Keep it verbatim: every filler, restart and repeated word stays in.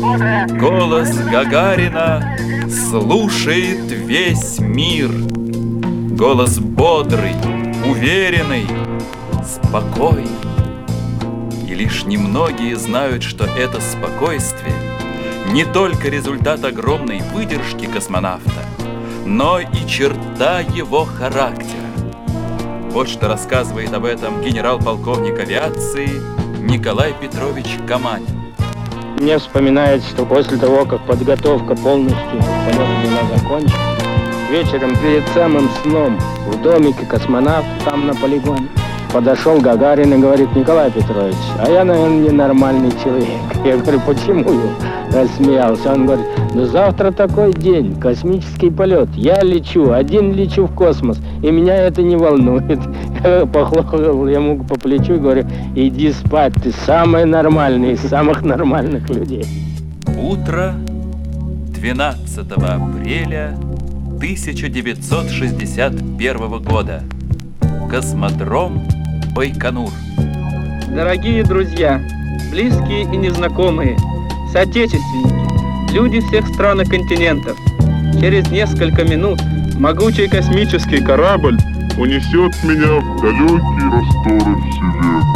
Голос Гагарина слушает весь мир. Голос бодрый, уверенный, спокойный. И лишь немногие знают, что это спокойствие не только результат огромной выдержки космонавта, но и черта его характера. Вот что рассказывает об этом генерал-полковник авиации Николай Петрович Каманин. Мне вспоминается, что после того, как подготовка полностью полета была закончена, вечером перед самым сном в домике космонавта, там на полигоне, подошел Гагарин и говорит: Николай Петрович, а я, наверное, ненормальный человек. Я говорю: почему? Я рассмеялся. Он говорит: ну завтра такой день, космический полет. Я лечу, один лечу в космос, и меня это не волнует. Я похлопал ему по плечу и говорю: иди спать, ты самый нормальный из самых нормальных людей. Утро двенадцатого апреля тысяча девятьсот шестьдесят первого года. Космодром Байконур. Дорогие друзья, близкие и незнакомые, соотечественники, люди всех стран и континентов, через несколько минут могучий космический корабль унесет меня в далекие просторы Вселенной.